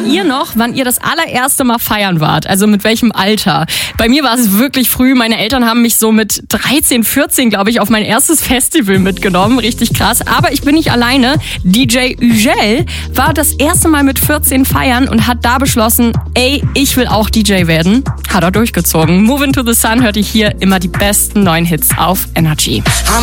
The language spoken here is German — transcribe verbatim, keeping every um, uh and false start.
ihr noch, wann ihr das allererste Mal feiern wart? Also mit welchem Alter? Bei mir war es wirklich früh. Meine Eltern haben mich so mit dreizehn, vierzehn, glaube ich, auf mein erstes Festival mitgenommen. Richtig krass. Aber ich bin nicht alleine. D J Ugel war das erste Mal mit vierzehn feiern und hat da beschlossen, ey, ich will auch D J werden. Hat er durchgezogen. Move into the Sun hört ihr hier immer die besten neuen Hits auf Energy.